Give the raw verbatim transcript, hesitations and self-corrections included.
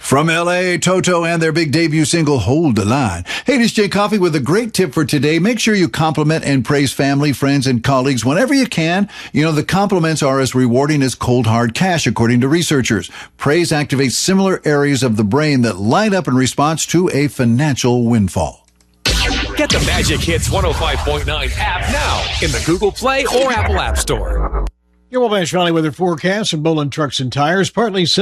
From L A, Toto and their big debut single, Hold the Line. Hey, this is Jay Coffey with a great tip for today. Make sure you compliment and praise family, friends, and colleagues whenever you can. You know, the compliments are as rewarding as cold, hard cash, according to researchers. Praise activates similar areas of the brain that light up in response to a financial windfall. Get the Magic Hits one oh five point nine app now in the Google Play or Apple App Store. Your Wabash Valley weather forecast and Bolin Trucks and Tires. Partly sunny.